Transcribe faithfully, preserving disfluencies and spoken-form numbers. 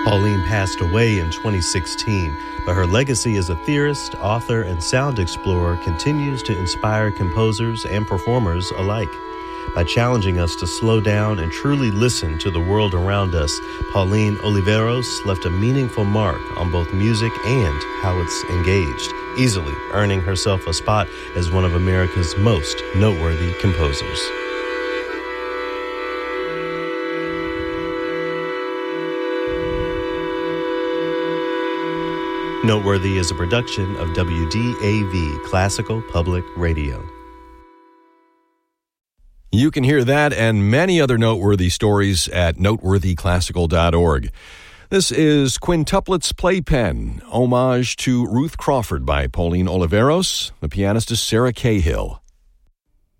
Pauline passed away in twenty sixteen, but her legacy as a theorist, author, and sound explorer continues to inspire composers and performers alike. By challenging us to slow down and truly listen to the world around us, Pauline Oliveros left a meaningful mark on both music and how it's engaged, easily earning herself a spot as one of America's most noteworthy composers. Noteworthy is a production of W D A V Classical Public Radio. You can hear that and many other noteworthy stories at noteworthy classical dot org. This is Quintuplets Playpen, homage to Ruth Crawford by Pauline Oliveros. The pianist is Sarah Cahill.